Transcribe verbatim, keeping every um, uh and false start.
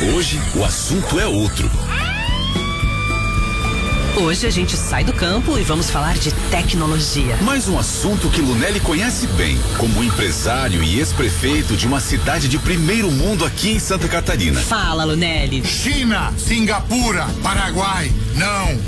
Hoje o assunto é outro. Hoje a gente sai do campo e vamos falar de tecnologia. Mais um assunto que Lunelli conhece bem, como empresário e ex-prefeito de uma cidade de primeiro mundo aqui em Santa Catarina. Fala, Lunelli. China, Singapura, Paraguai, não.